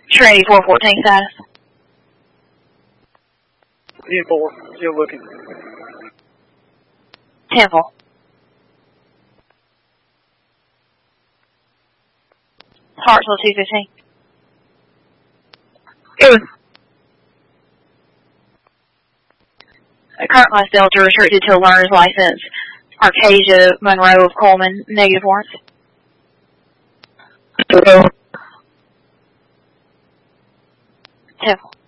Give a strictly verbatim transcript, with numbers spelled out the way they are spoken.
Trinity four fourteen status. ten four, still looking. Temple. Hartsville two fifteen. Good. A current class Delta restricted to a learner's license. Arcasia Monroe of Coleman, negative warrants. Hello. Temple.